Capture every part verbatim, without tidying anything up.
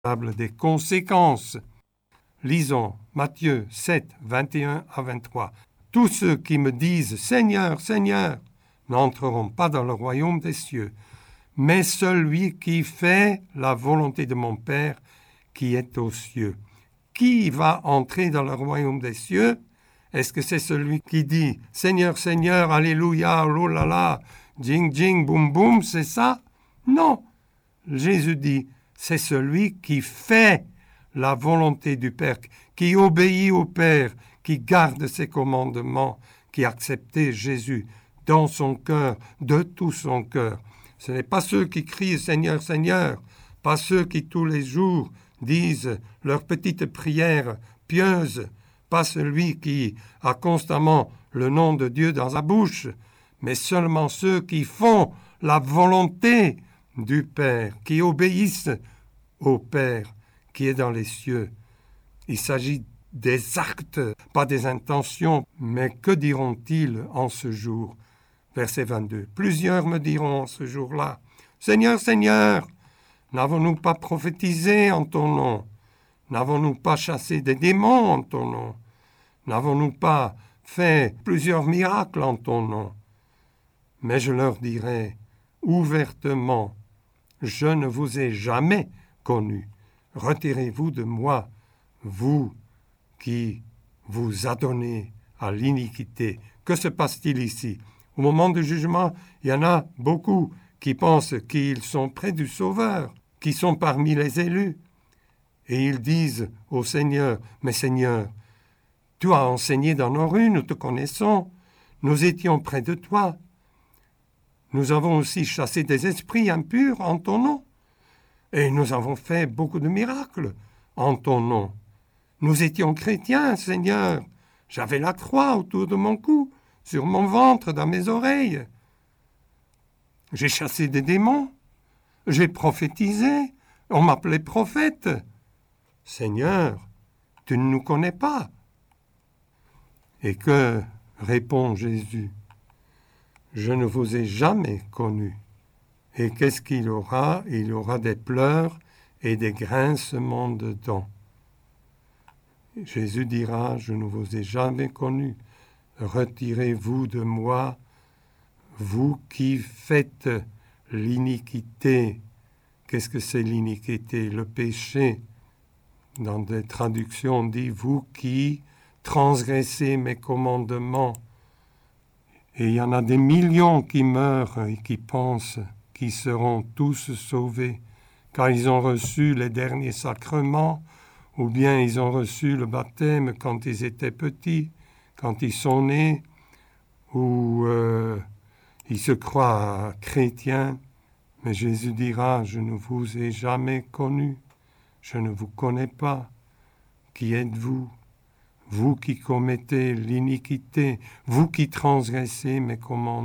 des conséquences. Lisons Matthieu sept, vingt et un à vingt-trois. « Tous ceux qui me disent « Seigneur, Seigneur » n'entreront pas dans le royaume des cieux, mais celui qui fait la volonté de mon Père qui est aux cieux. » Qui va entrer dans le royaume des cieux? Est-ce que c'est celui qui dit « Seigneur, Seigneur, Alléluia, oh là là, djing, djing, boum, boum », c'est ça? Non. Jésus dit « C'est celui qui fait la volonté du Père, qui obéit au Père, qui garde ses commandements, qui a accepté Jésus dans son cœur, de tout son cœur. » Ce n'est pas ceux qui crient « Seigneur, Seigneur », pas ceux qui tous les jours disent leurs petites prières pieuses, pas celui qui a constamment le nom de Dieu dans sa bouche, mais seulement ceux qui font la volonté du Père, qui obéissent au Père qui est dans les cieux. Il s'agit des actes, pas des intentions, mais que diront-ils en ce jour? Verset vingt-deux. Plusieurs me diront en ce jour-là, « Seigneur, Seigneur, n'avons-nous pas prophétisé en ton nom? N'avons-nous pas chassé des démons en ton nom? N'avons-nous pas fait plusieurs miracles en ton nom? » Mais je leur dirai ouvertement, « Je ne vous ai jamais connu. Retirez-vous de moi, vous qui vous adonnez à l'iniquité. » Que se passe-t-il ici? Au moment du jugement, il y en a beaucoup qui pensent qu'ils sont près du Sauveur, qui sont parmi les élus. Et ils disent au Seigneur, « Mais Seigneur, tu as enseigné dans nos rues, nous te connaissons, nous étions près de toi. Nous avons aussi chassé des esprits impurs en ton nom, et nous avons fait beaucoup de miracles en ton nom. Nous étions chrétiens, Seigneur, j'avais la croix autour de mon cou, sur mon ventre, dans mes oreilles. J'ai chassé des démons, j'ai prophétisé, on m'appelait prophète. Seigneur, tu ne nous connais pas. » Et que répond Jésus? « Je ne vous ai jamais connus. » Et qu'est-ce qu'il aura? Il aura des pleurs et des grincements de dents. Jésus dira, « Je ne vous ai jamais connus. Retirez-vous de moi, vous qui faites l'iniquité. » Qu'est-ce que c'est l'iniquité? Le péché. Dans des traductions, on dit « Vous qui transgressez mes commandements. » Et il y en a des millions qui meurent et qui pensent qu'ils seront tous sauvés, car ils ont reçu les derniers sacrements, ou bien ils ont reçu le baptême quand ils étaient petits, quand ils sont nés, ou euh, ils se croient chrétiens. Mais Jésus dira, « Je ne vous ai jamais connus, je ne vous connais pas. Qui êtes-vous? Vous qui commettez l'iniquité, vous qui transgressez mes commandements. »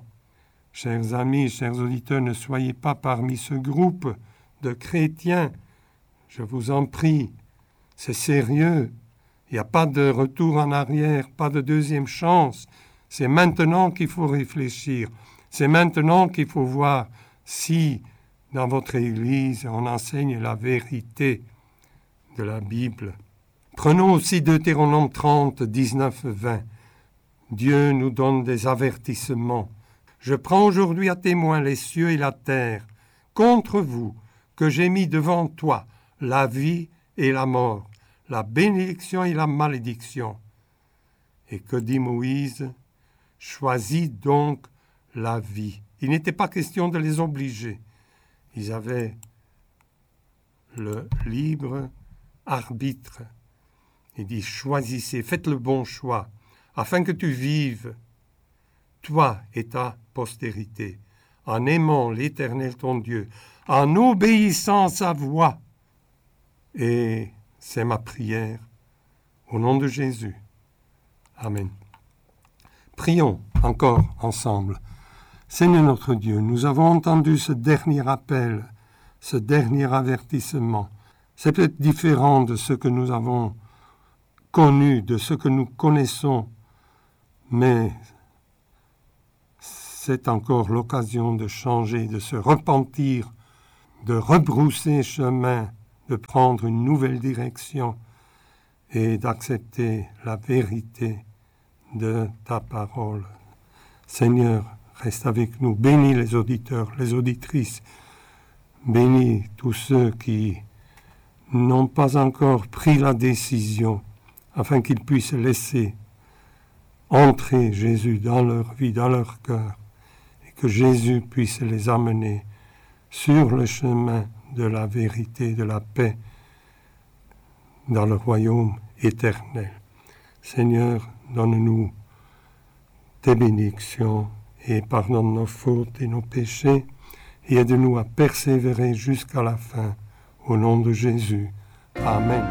Chers amis, chers auditeurs, ne soyez pas parmi ce groupe de chrétiens. Je vous en prie, c'est sérieux. Il n'y a pas de retour en arrière, pas de deuxième chance. C'est maintenant qu'il faut réfléchir. C'est maintenant qu'il faut voir si, dans votre Église, on enseigne la vérité de la Bible. Prenons aussi Deutéronome trente, dix-neuf, vingt. Dieu nous donne des avertissements. « Je prends aujourd'hui à témoin les cieux et la terre contre vous, que j'ai mis devant toi la vie et la mort, la bénédiction et la malédiction. » Et que dit Moïse? « Choisis donc la vie. » Il n'était pas question de les obliger. Ils avaient le libre arbitre. Il dit, choisissez, faites le bon choix, afin que tu vives, toi et ta postérité, en aimant l'Éternel ton Dieu, en obéissant à sa voix. Et c'est ma prière, au nom de Jésus. Amen. Prions encore ensemble. Seigneur notre Dieu, nous avons entendu ce dernier appel, ce dernier avertissement. C'est peut-être différent de ce que nous avons connu, de ce que nous connaissons, mais c'est encore l'occasion de changer, de se repentir, de rebrousser chemin, de prendre une nouvelle direction et d'accepter la vérité de ta parole. Seigneur, reste avec nous. Bénis les auditeurs, les auditrices. Bénis tous ceux qui n'ont pas encore pris la décision afin qu'ils puissent laisser entrer Jésus dans leur vie, dans leur cœur, et que Jésus puisse les amener sur le chemin de la vérité, de la paix, dans le royaume éternel. Seigneur, donne-nous tes bénédictions et pardonne nos fautes et nos péchés et aide-nous à persévérer jusqu'à la fin. Au nom de Jésus. Amen.